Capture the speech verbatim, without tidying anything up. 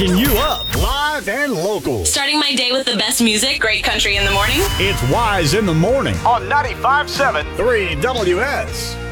waking you up live and local. Starting my day with the best music, great country in the morning. It's Wise in the Morning on ninety-five point seven three W S.